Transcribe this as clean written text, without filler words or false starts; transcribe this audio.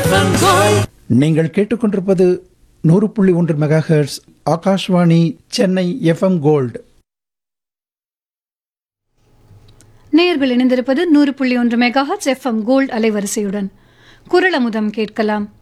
நீங்கள் கேட்டுக்கொண்டிருப்பது 100.1 megahertz Akashvani Chennai FM gold. நேயர்கள் இணைந்திருப்பது 100.1 மெகாஹெர்ட்ஸ் எஃப்எம் கோல்ட் அலைவரிசையுடன். குரல் அமுதம் கேட்கலாம்.